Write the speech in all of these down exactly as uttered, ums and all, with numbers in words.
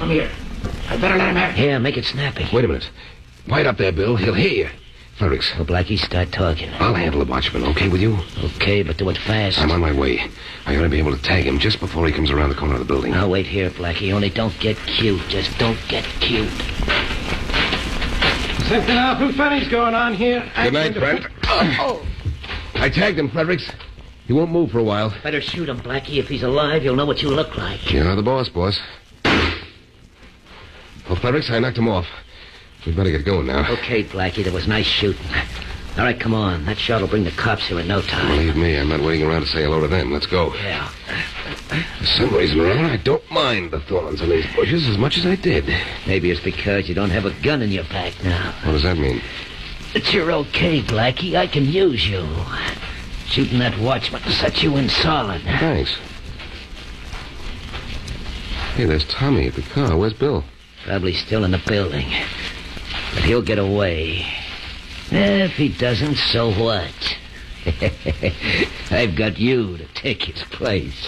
from here. I better let him have it. Here, make it snappy. Wait a minute. Quiet up there, Bill. He'll hear you. Fredericks. Well, Blackie, start talking. I'll handle the watchman, okay with you? Okay, but do it fast. I'm on my way. I ought to be able to tag him just before he comes around the corner of the building. I'll wait here, Blackie. Only don't get cute. Just don't get cute. Something awful funny's going on here. Good night, friend. Oh. I tagged him, Fredericks. He won't move for a while. Better shoot him, Blackie. If he's alive, you'll know what you look like. You're the boss, boss. Well, Fredericks, I knocked him off. We'd better get going now. Okay, Blackie, that was nice shooting. All right, come on. That shot will bring the cops here in no time. Believe me, I'm not waiting around to say hello to them. Let's go. Yeah. For some reason or other, I don't mind the thorns on these bushes as much as I did. Maybe it's because you don't have a gun in your back now. What does that mean? That you're okay, Blackie. I can use you. Shooting that watchman to set you in solid. Thanks. Hey, there's Tommy at the car. Where's Bill? Probably still in the building. But he'll get away. If he doesn't, so what? I've got you to take his place.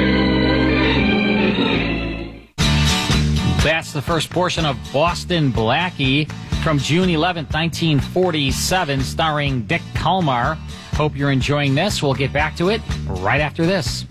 That's the first portion of Boston Blackie from June eleventh, nineteen forty-seven, starring Dick Kalmar. Hope you're enjoying this. We'll get back to it right after this.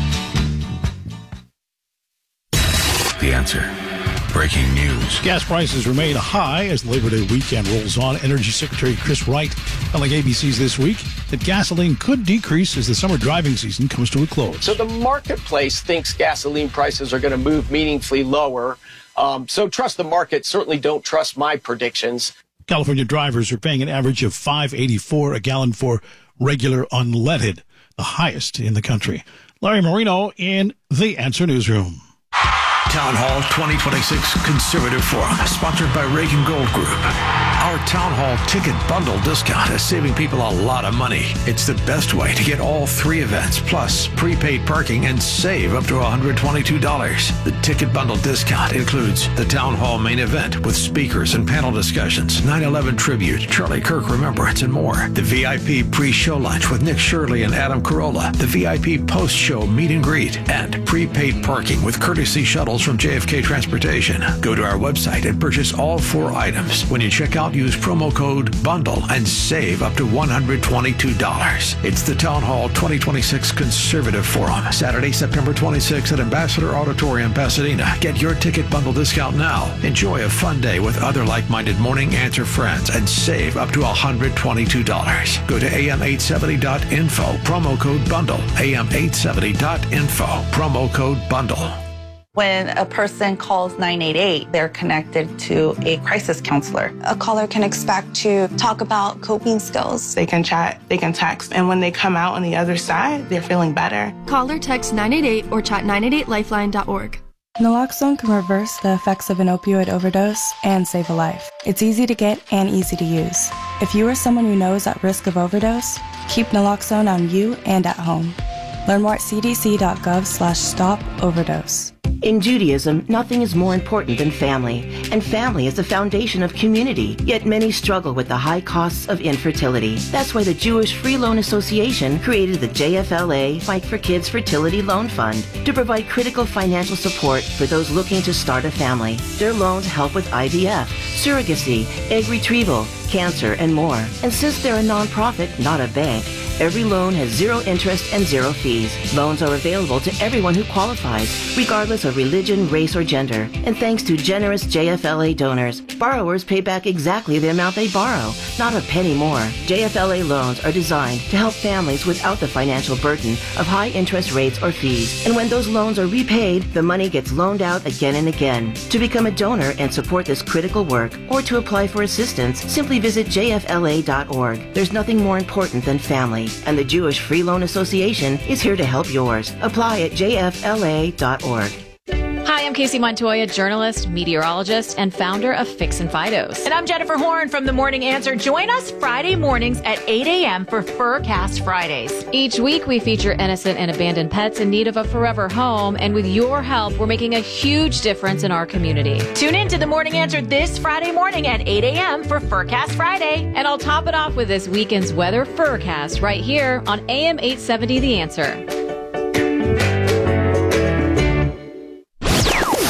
The Answer. Breaking news. Gas prices remain high as the Labor Day weekend rolls on. Energy Secretary Chris Wright telling A B C's This Week that gasoline could decrease as the summer driving season comes to a close. So the marketplace thinks gasoline prices are going to move meaningfully lower. Um, so trust the market. Certainly don't trust my predictions. California drivers are paying an average of five dollars and eighty-four cents a gallon for regular unleaded, the highest in the country. Larry Marino in The Answer Newsroom. Town Hall twenty twenty-six Conservative Forum, sponsored by Reagan Gold Group. Our Town Hall ticket bundle discount is saving people a lot of money. It's the best way to get all three events, plus prepaid parking, and save up to one hundred twenty-two dollars. The ticket bundle discount includes the Town Hall main event with speakers and panel discussions, nine eleven tribute, Charlie Kirk Remembrance, and more. The V I P pre-show lunch with Nick Shirley and Adam Carolla. The V I P post-show meet and greet. And prepaid parking with courtesy shuttles from J F K Transportation. Go to our website and purchase all four items. When you check out, use promo code BUNDLE and save up to one hundred twenty-two dollars. It's the Town Hall twenty twenty-six Conservative Forum, Saturday, September twenty-sixth at Ambassador Auditorium, Pasadena. Get your ticket bundle discount now. Enjoy a fun day with other like-minded Morning Answer friends and save up to one hundred twenty-two dollars. Go to A M eight seventy dot info, promo code BUNDLE. A M eight seventy dot info, promo code BUNDLE. When a person calls nine eight eight, they're connected to a crisis counselor. A caller can expect to talk about coping skills. They can chat, they can text, and when they come out on the other side, they're feeling better. Call or text nine eight eight or chat nine eight eight lifeline dot org. Naloxone can reverse the effects of an opioid overdose and save a life. It's easy to get and easy to use. If you or someone you know is at risk of overdose, keep naloxone on you and at home. Learn more at c d c dot gov slash stop overdose. In Judaism, nothing is more important than family, and family is the foundation of community, yet many struggle with the high costs of infertility. That's why the Jewish Free Loan Association created the J F L A Fight for Kids Fertility Loan Fund to provide critical financial support for those looking to start a family. Their loans help with I V F, surrogacy, egg retrieval, cancer, and more. And since they're a nonprofit, not a bank, every loan has zero interest and zero fees. Loans are available to everyone who qualifies, regardless of religion, race, or gender. And thanks to generous J F L A donors, borrowers pay back exactly the amount they borrow, not a penny more. J F L A loans are designed to help families without the financial burden of high interest rates or fees. And when those loans are repaid, the money gets loaned out again and again. To become a donor and support this critical work, or to apply for assistance, simply visit j f l a dot org. There's nothing more important than family, and the Jewish Free Loan Association is here to help yours. Apply at j f l a dot org. Hi, I'm Casey Montoya, journalist, meteorologist, and founder of Fix and Fidos. And I'm Jennifer Horn from The Morning Answer. Join us Friday mornings at eight a.m. for Furcast Fridays. Each week, we feature innocent and abandoned pets in need of a forever home. And with your help, we're making a huge difference in our community. Tune in to The Morning Answer this Friday morning at eight a.m. for Furcast Friday. And I'll top it off with this weekend's weather Furcast right here on A M eight seventy The Answer. The Morning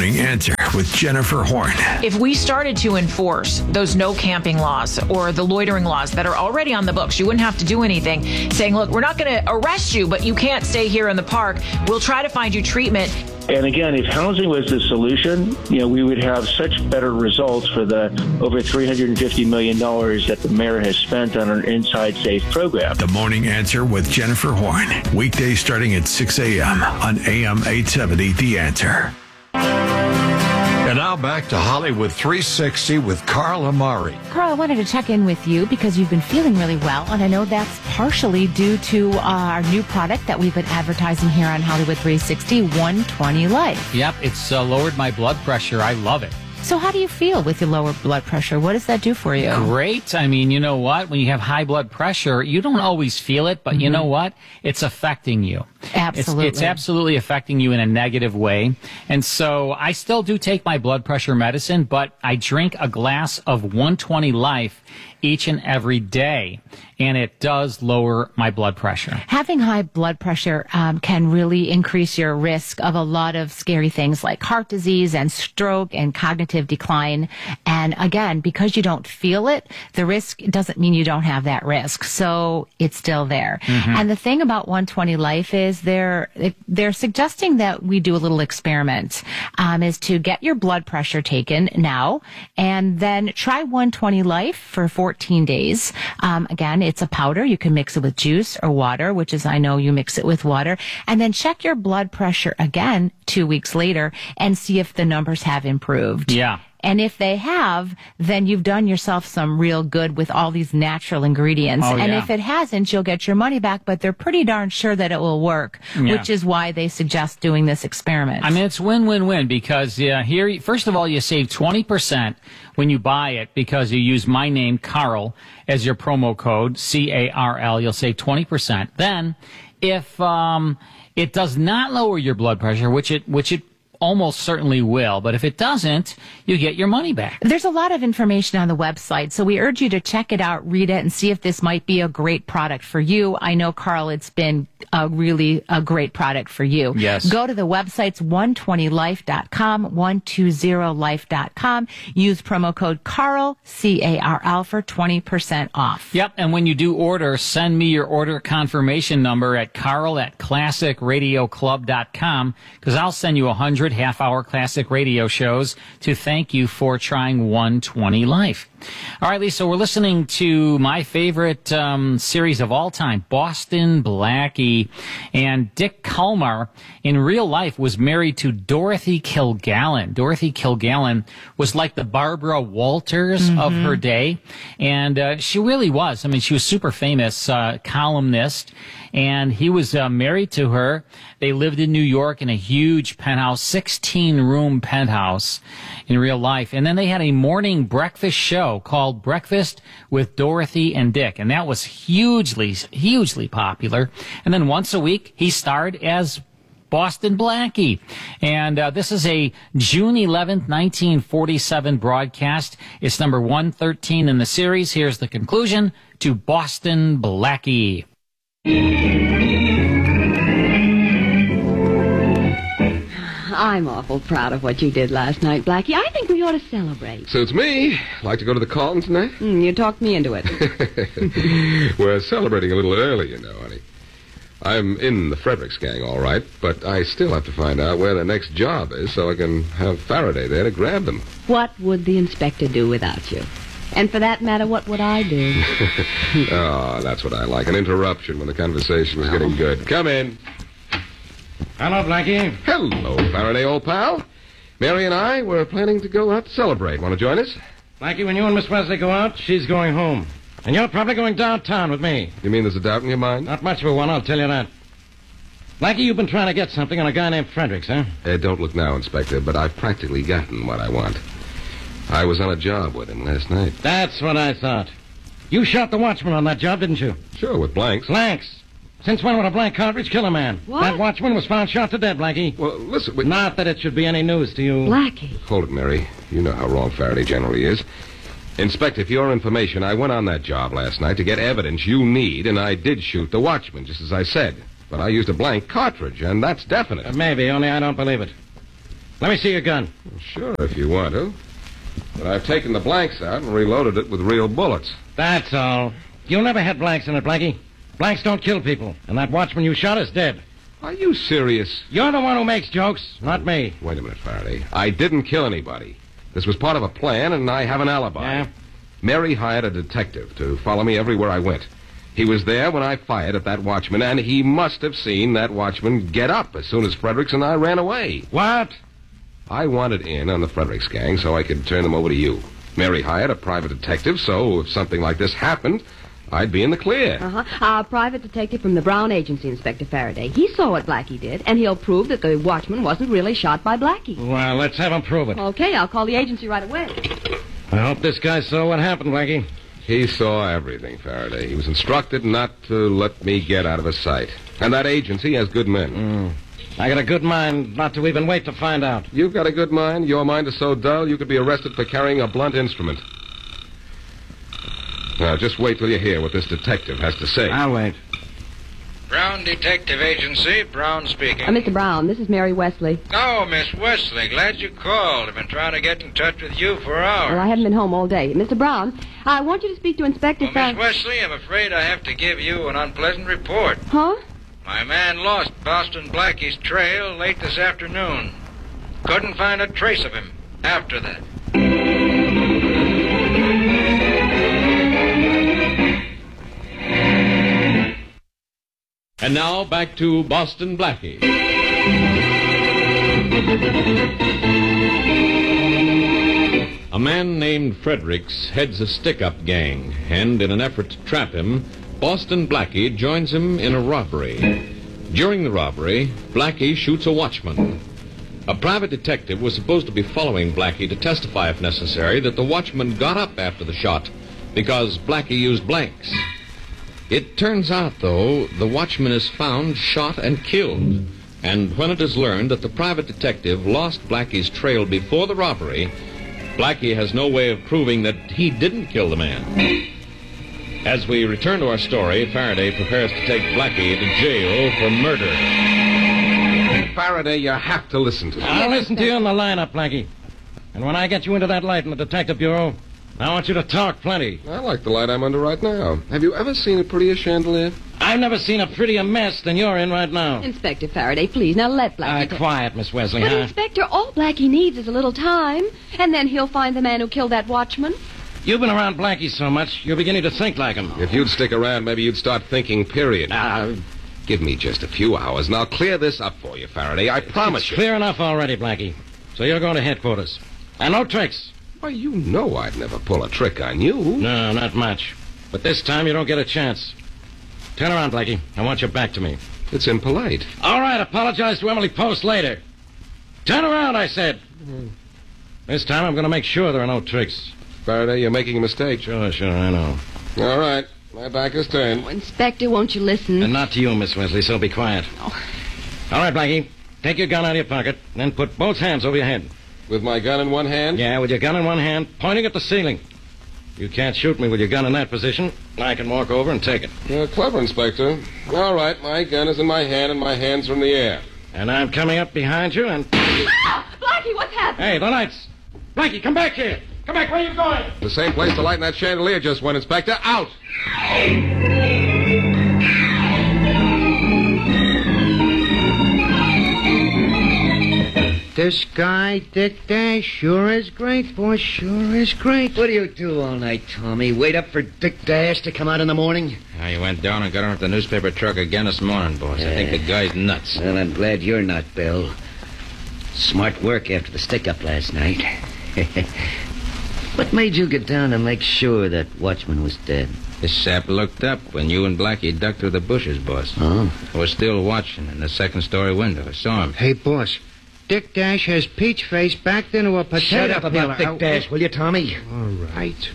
Morning Answer with Jennifer Horn. If we started to enforce those no camping laws or the loitering laws that are already on the books, you wouldn't have to do anything, saying, look, we're not going to arrest you, but you can't stay here in the park. We'll try to find you treatment. And again, if housing was the solution, you know, we would have such better results for the over three hundred fifty million dollars that the mayor has spent on an Inside Safe program. The Morning Answer with Jennifer Horn. Weekdays starting at six a.m. on A M eight seventy, The Answer. And now back to Hollywood three sixty with Carl Amari. Carl, I wanted to check in with you because you've been feeling really well, and I know that's partially due to uh, our new product that we've been advertising here on Hollywood three sixty, one twenty Life. Yep, it's uh, lowered my blood pressure. I love it. So how do you feel with your lower blood pressure? What does that do for you? Great. I mean, you know what? When you have high blood pressure, you don't always feel it, but mm-hmm. you know what? It's affecting you. Absolutely. It's, it's absolutely affecting you in a negative way. And so I still do take my blood pressure medicine, but I drink a glass of one twenty Life each and every day, and it does lower my blood pressure. Having high blood pressure um, can really increase your risk of a lot of scary things like heart disease and stroke and cognitive decline. And again, because you don't feel it, the risk doesn't mean you don't have that risk. So it's still there. Mm-hmm. And the thing about one twenty Life is they're they're suggesting that we do a little experiment, um, is to get your blood pressure taken now and then try one twenty Life for fourteen days. Um, again, it's a powder. You can mix it with juice or water, which is, I know you mix it with water, and then check your blood pressure again two weeks later and see if the numbers have improved. Yeah. And if they have, then you've done yourself some real good with all these natural ingredients. Oh, and yeah. if it hasn't, you'll get your money back, but they're pretty darn sure that it will work, Yeah. which is why they suggest doing this experiment. I mean, it's win-win-win because uh, here, first of all, you save twenty percent when you buy it because you use my name, Carl, as your promo code, C A R L. You'll save twenty percent. Then, if um, it does not lower your blood pressure, which it which it almost certainly will, but if it doesn't, you get your money back. There's a lot of information on the website, so we urge you to check it out, read it, and see if this might be a great product for you. I know, Carl, it's been a really a great product for you. Yes. Go to the websites one twenty life dot com, one twenty life dot com. Use promo code Carl, C A R L, for twenty percent off. Yep, and when you do order, send me your order confirmation number at Carl at classic radio club dot com because I'll send you a hundred half-hour classic radio shows to thank you for trying one twenty Life. All right, Lisa, we're listening to my favorite um, series of all time, Boston Blackie. And Dick Kalmar, in real life, was married to Dorothy Kilgallen. Dorothy Kilgallen was like the Barbara Walters Mm-hmm. of her day. And uh, she really was. I mean, she was super famous uh, columnist. And he was uh, married to her. They lived in New York in a huge penthouse, sixteen-room penthouse in real life. And then they had a morning breakfast show called Breakfast with Dorothy and Dick. And that was hugely, hugely popular. And then once a week, he starred as Boston Blackie. And uh, this is a June eleventh, nineteen forty-seven broadcast. It's number one thirteen in the series. Here's the conclusion to Boston Blackie. I'm awful proud of what you did last night, Blackie. I think we ought to celebrate. Suits me. Like to go to the Carlton tonight? Mm, you talked me into it. We're celebrating a little early, you know, honey. I'm in the Fredericks gang, all right, but I still have to find out where the next job is so I can have Faraday there to grab them. What would the inspector do without you? And for that matter, what would I do? Oh, that's what I like. An interruption when the conversation was getting good. Come in. Hello, Blackie. Hello, Faraday, old pal. Mary and I were planning to go out to celebrate. Want to join us? Blackie, when you and Miss Wesley go out, she's going home. And you're probably going downtown with me. You mean there's a doubt in your mind? Not much of a one, I'll tell you that. Blackie, you've been trying to get something on a guy named Fredericks, huh? Uh, don't look now, Inspector, but I've practically gotten what I want. I was on a job with him last night. That's what I thought. You shot the watchman on that job, didn't you? Sure, with blanks. Blanks? Since when would a blank cartridge kill a man? What? That watchman was found shot to death, Blackie. Well, listen, we... Not that it should be any news to you. Blackie. Hold it, Mary. You know how wrong Faraday generally is. Inspector, for your information, I went on that job last night to get evidence you need, and I did shoot the watchman, just as I said. But I used a blank cartridge, and that's definite. Uh, maybe, only I don't believe it. Let me see your gun. Well, sure, if you want to. But I've taken the blanks out and reloaded it with real bullets. That's all. You'll never have blanks in it, Blackie. Blanks don't kill people, and that watchman you shot is dead. Are you serious? You're the one who makes jokes, not me. Wait a minute, Faraday. I didn't kill anybody. This was part of a plan, and I have an alibi. Yeah? Mary hired a detective to follow me everywhere I went. He was there when I fired at that watchman, and he must have seen that watchman get up as soon as Fredericks and I ran away. What? I wanted in on the Fredericks gang so I could turn them over to you. Mary hired a private detective, so if something like this happened, I'd be in the clear. Uh-huh. Our private detective from the Brown Agency, Inspector Faraday. He saw what Blackie did, and he'll prove that the watchman wasn't really shot by Blackie. Well, let's have him prove it. Okay, I'll call the agency right away. I hope this guy saw what happened, Blackie. He saw everything, Faraday. He was instructed not to let me get out of his sight. And that agency has good men. Mm. I got a good mind not to even wait to find out. You've got a good mind? Your mind is so dull you could be arrested for carrying a blunt instrument. Now, just wait till you hear what this detective has to say. I'll wait. Brown Detective Agency, Brown speaking. Uh, Mister Brown, this is Mary Wesley. Oh, Miss Wesley, glad you called. I've been trying to get in touch with you for hours. Well, I haven't been home all day. Mister Brown, I want you to speak to Inspector Well, Faraday. Miss Wesley, I'm afraid I have to give you an unpleasant report. Huh? My man lost Boston Blackie's trail late this afternoon. Couldn't find a trace of him after that. And now back to Boston Blackie. A man named Fredericks heads a stick-up gang, and in an effort to trap him, Boston Blackie joins him in a robbery. During the robbery, Blackie shoots a watchman. A private detective was supposed to be following Blackie to testify, if necessary, that the watchman got up after the shot because Blackie used blanks. It turns out, though, the watchman is found, shot, and killed. And when it is learned that the private detective lost Blackie's trail before the robbery, Blackie has no way of proving that he didn't kill the man. As we return to our story, Faraday prepares to take Blackie to jail for murder. Faraday, you have to listen to me. I'll listen to you in the lineup, Blackie. And when I get you into that light in the Detective Bureau, I want you to talk plenty. I like the light I'm under right now. Have you ever seen a prettier chandelier? I've never seen a prettier mess than you're in right now. Inspector Faraday, please, now let Blackie... Uh, quiet, Miss Wesley, But, huh? Inspector, all Blackie needs is a little time, and then he'll find the man who killed that watchman. You've been around Blackie so much, you're beginning to think like him. If you'd stick around, maybe you'd start thinking, period. Uh, Give me just a few hours, and I'll clear this up for you, Faraday. I promise it's you. Clear enough already, Blackie. So you're going to headquarters. And no tricks. Why, you know I'd never pull a trick on you. No, not much. But this time you don't get a chance. Turn around, Blackie. I want your back to me. It's impolite. All right, apologize to Emily Post later. Turn around, I said. Mm. This time I'm going to make sure there are no tricks. Faraday, you're making a mistake. Sure, sure, I know. All right. My back is turned. Oh, Inspector, won't you listen? And not to you, Miss Wesley, so be quiet. Oh. All right, Blackie. Take your gun out of your pocket, then put both hands over your head. With my gun in one hand? Yeah, with your gun in one hand, pointing at the ceiling. You can't shoot me with your gun in that position. I can walk over and take it. You're clever, Inspector. All right, my gun is in my hand and my hands are in the air. And I'm coming up behind you and... Ah! Blackie, what's happening? Hey, the lights. Blackie, come back here. Come back. Where are you going? The same place the light in that chandelier just went, Inspector. Out! This guy, Dick Dash, sure is great, boy, sure is great. What do you do all night, Tommy? Wait up for Dick Dash to come out in the morning? I went down and got on with the newspaper truck again this morning, boss. Yeah. I think the guy's nuts. Well, I'm glad you're not, Bill. Smart work after the stick-up last night. What made you get down to make sure that watchman was dead? This sap looked up when you and Blackie ducked through the bushes, boss. Oh? I was still watching in the second-story window. I saw him. Hey, boss. Dick Dash has Peach Face backed into a potato Shut up peeler. about Dick Oh, Dash, will you, Tommy? All right.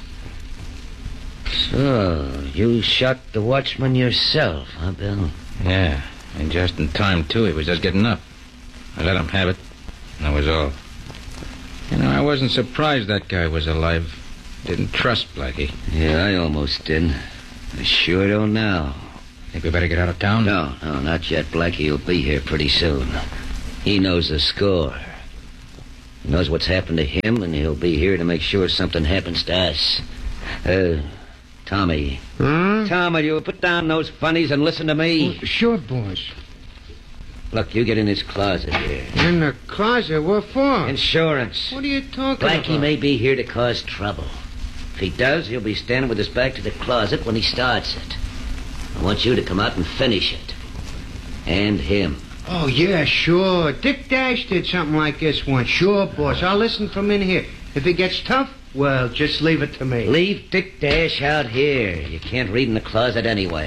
So, you shot the watchman yourself, huh, Bill? Yeah, and just in time, too. He was just getting up. I let him have it. And that was all. You know, I wasn't surprised that guy was alive. Didn't trust Blackie. Yeah, I almost did. I sure don't now. Think we better get out of town? No, no, not yet. Blackie will be here pretty soon. He knows the score. He knows what's happened to him, and he'll be here to make sure something happens to us. Uh, Tommy. Huh? Tommy, you put down those funnies and listen to me. Oh, sure, boss. Look, you get in this closet here. In the closet? What for? Insurance. What are you talking Blackie about? may be here to cause trouble. If he does, he'll be standing with his back to the closet when he starts it. I want you to come out and finish it. And him. Oh, yeah, sure. Dick Dash did something like this once. Sure, boss. I'll listen from in here. If it gets tough, well, just leave it to me. Leave Dick Dash out here. You can't read in the closet anyway.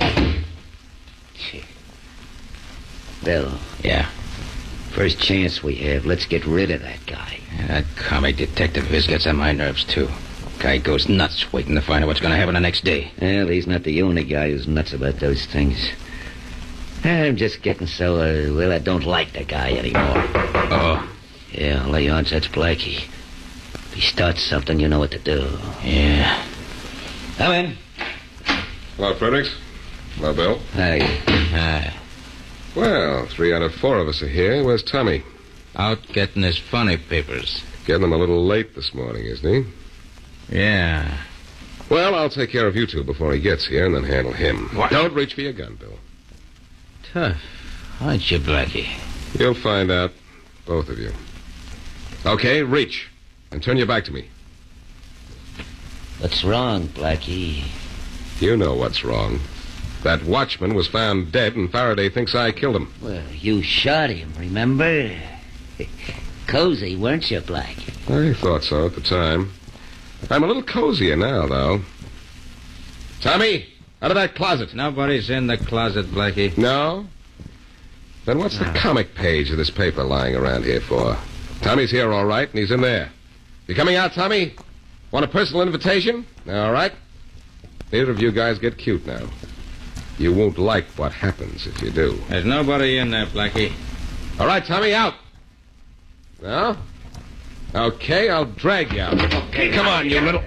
Bill. Yeah? First chance we have, let's get rid of that guy. Yeah, that comic detective of his gets on my nerves, too. Guy goes nuts waiting to find out what's going to happen the next day. Well, he's not the only guy who's nuts about those things. I'm just getting so, uh, well, I don't like the guy anymore. Oh? Yeah, I'll lay odds that's Blackie. If he starts something, you know what to do. Yeah. Come in. Hello, Fredericks. Hello, Bill. Hi. Hi. Well, three out of four of us are here. Where's Tommy? Out getting his funny papers. Getting him a little late this morning, isn't he? Yeah. Well, I'll take care of you two before he gets here and then handle him. What? Don't reach for your gun, Bill. Tough, aren't you, Blackie? You'll find out, both of you. Okay, reach. And turn your back to me. What's wrong, Blackie? You know what's wrong. That watchman was found dead, and Faraday thinks I killed him. Well, you shot him, remember? Cozy, weren't you, Blackie? I thought so at the time. I'm a little cozier now, though. Tommy, out of that closet. Nobody's in the closet, Blackie. No? Then what's the comic page of this paper lying around here for? Tommy's here, all right, and he's in there. You coming out, Tommy? Want a personal invitation? All right. Neither of you guys get cute now. You won't like what happens if you do. There's nobody in there, Blackie. All right, Tommy, out. No? Okay, I'll drag you out. Okay, come on, you little...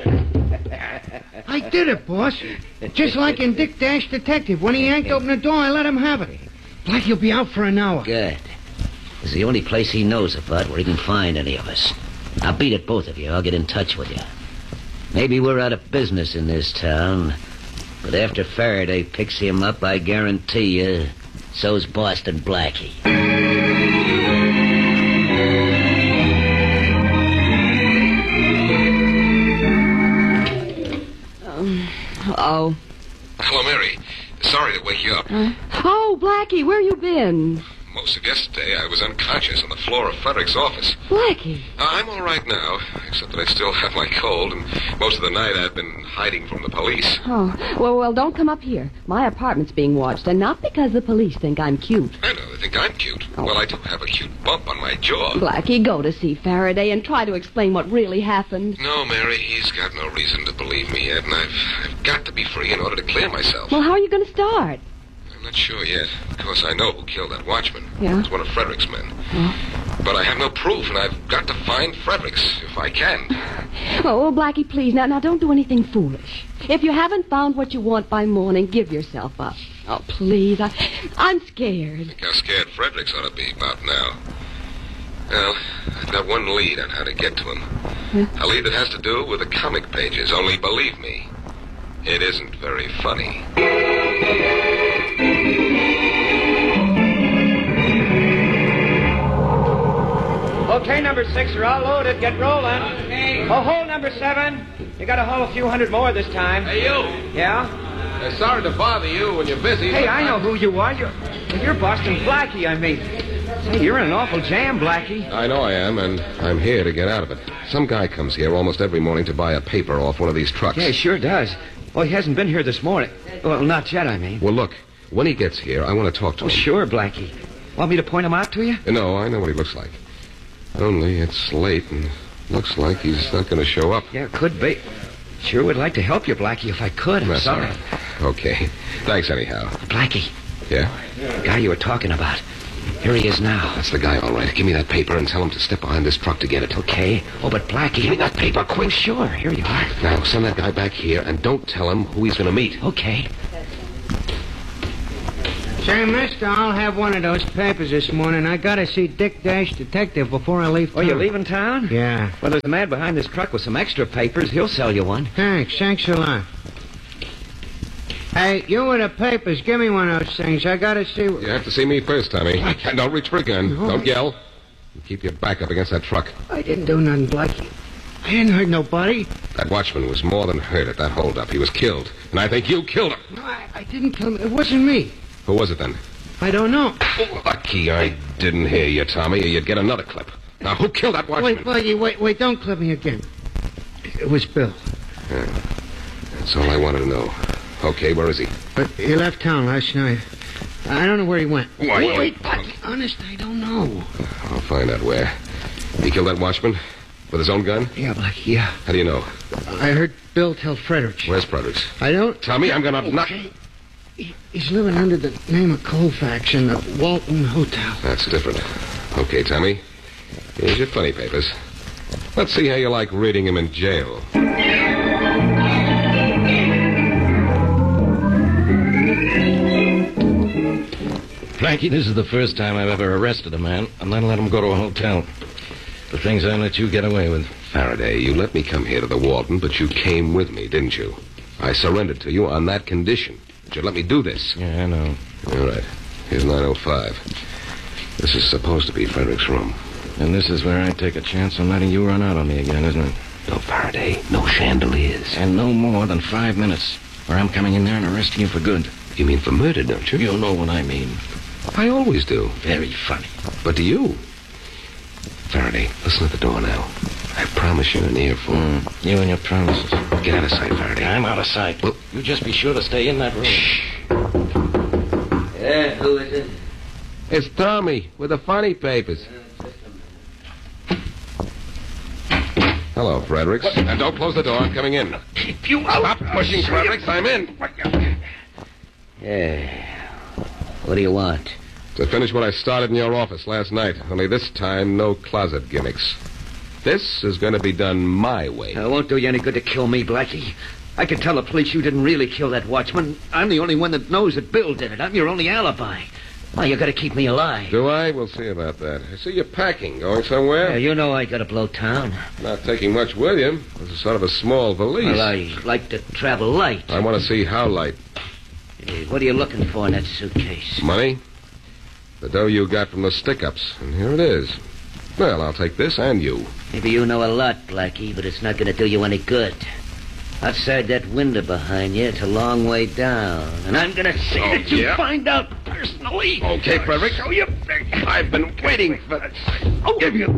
I did it, boss. Just like in Dick Dash Detective. When he yanked open the door, I let him have it. Blackie'll be out for an hour. Good. It's the only place he knows about where he can find any of us. I'll beat it, both of you. I'll get in touch with you. Maybe we're out of business in this town, but after Faraday picks him up, I guarantee you, so's Boston Blackie. Um, oh. Hello, Mary. Sorry to wake you up. Uh, oh, Blackie, where you been? Most of yesterday, I was unconscious on the floor of Frederick's office. Blackie. Uh, I'm all right now, except that I still have my cold, and most of the night I've been hiding from the police. Oh, well, well, don't come up here. My apartment's being watched, and not because the police think I'm cute. I know, they think I'm cute. Oh. Well, I do have a cute bump on my jaw. Blackie, go to see Faraday and try to explain what really happened. No, Mary, he's got no reason to believe me yet, and I've, I've got to be free in order to clear myself. Well, how are you going to start? I'm not sure yet. Of course, I know who killed that watchman. Yeah? It's one of Frederick's men. Oh. But I have no proof, and I've got to find Fredericks, if I can. Oh, oh, Blackie, please, now, now, don't do anything foolish. If you haven't found what you want by morning, give yourself up. Oh, please, I, I'm scared. I think how scared Fredericks ought to be about now. Well, I've got one lead on how to get to him. Yeah? A lead that has to do with the comic pages, only believe me, it isn't very funny. Okay, number six, you're all loaded. Get rolling. Okay. Oh, hold number seven. You got to haul a few hundred more this time. Hey, you. Yeah? Uh, sorry to bother you when you're busy. Hey, I know who you are. You're, you're Boston Blackie, I mean. Hey, you're in an awful jam, Blackie. I know I am, and I'm here to get out of it. Some guy comes here almost every morning to buy a paper off one of these trucks. Yeah, he sure does. Well, he hasn't been here this morning. Well, not yet, I mean. Well, look, when he gets here, I want to talk to oh, him. Sure, Blackie. Want me to point him out to you? No, I know what he looks like. Only it's late, and looks like he's not going to show up. Yeah, could be. Sure would like to help you, Blackie, if I could. I'm That's sorry. all right. Okay. Thanks, anyhow. Blackie. Yeah? The guy you were talking about. Here he is now. That's the guy, all right. Give me that paper and tell him to step behind this truck to get it. Okay. Oh, but Blackie... Give me that paper, quick. Oh, sure. Here you are. Now, send that guy back here, and don't tell him who he's going to meet. Okay. Say, mister, I'll have one of those papers this morning. I gotta see Dick Dash Detective before I leave town. Oh, you're leaving town? Yeah. Well, there's a man behind this truck with some extra papers. He'll sell you one. Thanks. Thanks a lot. Hey, you with the papers, give me one of those things. I gotta see... You have to see me first, Tommy. And don't reach for a gun. No. Don't yell. And keep your back up against that truck. I didn't do nothing, Blackie. I didn't hurt nobody. That watchman was more than hurt at that holdup. He was killed. And I think you killed him. No, I, I didn't kill him. It wasn't me. Who was it then? I don't know. Lucky I didn't hear you, Tommy, or you'd get another clip. Now, who killed that watchman? Wait, Blackie, wait, wait, don't clip me again. It was Bill. Yeah. That's all I wanted to know. Okay, where is he? But he left town last night. I don't know where he went. Why, wait, you- wait, Blackie, honest, I don't know. I'll find out where. He killed that watchman? With his own gun? Yeah, Blackie, yeah. How do you know? I heard Bill tell Fredericks. Where's Fredericks? I don't... Tommy, I'm gonna Okay. knock... He, he's living under the name of Colfax in the Walton Hotel. That's different. Okay, Tommy. Here's your funny papers. Let's see how you like reading him in jail. Blackie, this is the first time I've ever arrested a man and then let him go to a hotel. The things I let you get away with. Faraday, you let me come here to the Walton, but you came with me, didn't you? I surrendered to you on that condition. That you'd let me do this. Yeah, I know. All right. Here's nine oh five. This is supposed to be Frederick's room. And this is where I take a chance on letting you run out on me again, isn't it? No Faraday, no chandeliers. And no more than five minutes, or I'm coming in there and arresting you for good. You mean for murder, don't you? You know what I mean. I always do. Very funny. But do you? Faraday, listen at the door now. I promise you an earful. Mm, you and your promises. Get out of sight, Faraday. I'm out of sight. Well, you just be sure to stay in that room. Shh. Yeah, who is it? It's Tommy with the funny papers. Hello, Fredericks. And don't close the door. I'm coming in. Keep you out. Stop pushing, Fredericks. I'm in. Yeah. What do you want? To finish what I started in your office last night. Only this time, no closet gimmicks. This is going to be done my way. It won't do you any good to kill me, Blackie. I can tell the police you didn't really kill that watchman. I'm the only one that knows that Bill did it. I'm your only alibi. Well, you gotta keep me alive. Do I? We'll see about that. I see you're packing. Going somewhere? Yeah, you know I gotta blow town. Not taking much with you. This is sort of a small valise. Well, I like to travel light. I want to see how light. Hey, what are you looking for in that suitcase? Money? The dough you got from the stick-ups. And here it is. Well, I'll take this and you. Maybe you know a lot, Blackie, but it's not gonna do you any good. Outside that window behind you, it's a long way down. And I'm gonna see Oh, that you yeah? find out personally. Okay, Frederick. Show you. I've been waiting for... I'll give you.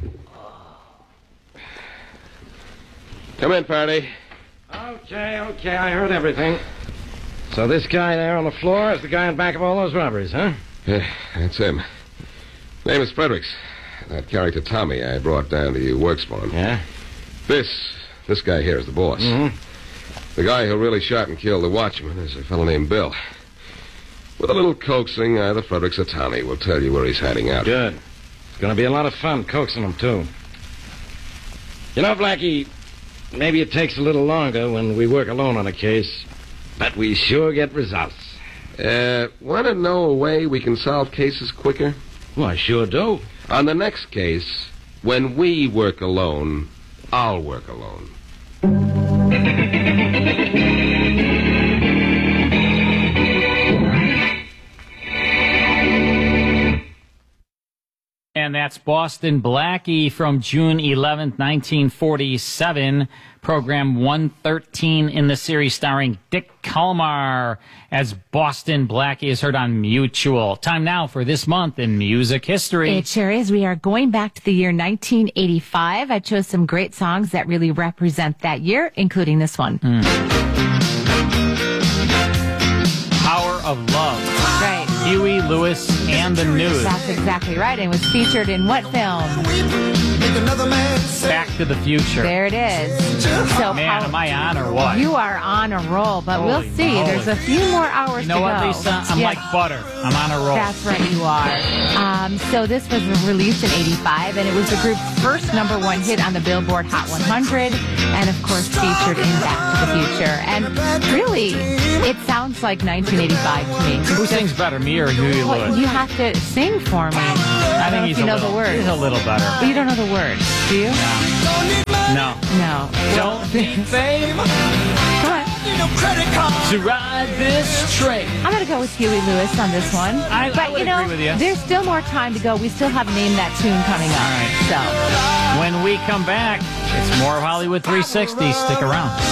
Come in, Faraday. Okay, okay, I heard everything. So this guy there on the floor is the guy in back of all those robberies, huh? Yeah, that's him. Name is Fredericks. That character Tommy I brought down to you works for him. Yeah? This, this guy here is the boss. Mm-hmm. The guy who really shot and killed the watchman is a fellow named Bill. With a little coaxing, either Fredericks or Tommy will tell you where he's hiding out. Good. It's going to be a lot of fun coaxing him, too. You know, Blackie, maybe it takes a little longer when we work alone on a case, but we sure get results. Uh, want to know a way we can solve cases quicker? Well, I sure do. On the next case, when we work alone, I'll work alone. And that's Boston Blackie from June eleventh, nineteen forty-seven. Program one thirteen in the series starring Dick Kalmar as Boston Blackie is heard on Mutual. Time now for this month in music history. It sure is. We are going back to the year nineteen eighty-five. I chose some great songs that really represent that year, including this one. Mm. Power of Love. Right. Huey Lewis and the News. That's exactly right. And was featured in what film? Back to the Future. There it is. So Man, how- am I on or what? You are on a roll, but Holy we'll see. moly. There's a few more hours You know to what, go. Lisa? I'm Yeah. like butter. I'm on a roll. That's right, you are. Um, so this was released in eighty-five, and it was the group's first number one hit on the Billboard Hot one hundred, and of course featured in Back to the Future. And really, it sounds like nineteen eighty-five to me. Who sings better, me or Huey Well, Lewis? you have to sing for me. I think don't know he's if you a know little, the words. He's a little better. But you don't know the words, do you? No. No. Don't need fame Come on. to ride this train. I'm going to go with Huey Lewis on this one. I- I but would you know, agree with you. there's still more time to go. We still have Name That Tune coming up. All right. So. When we come back, it's more Hollywood three sixty. Stick around.